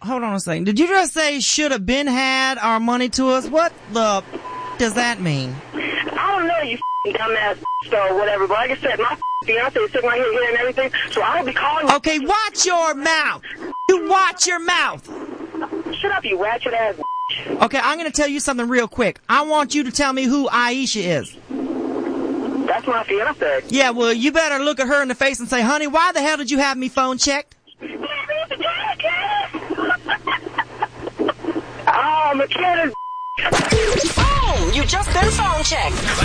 hold on a second. Did you just say should have been had our money to us? What the does that mean? I don't know, you dumbass or whatever, but like I said, my fiance is sitting right here hearing everything, so I will be calling you. Okay, watch your mouth. You watch your mouth. Shut up, you ratchet ass. Okay, I'm going to tell you something real quick. I want you to tell me who Aisha is. That's my fiance. Yeah, well, you better look at her in the face and say, honey, why the hell did you have me phone checked? Oh, McKenna. Phone! You just been phone checked.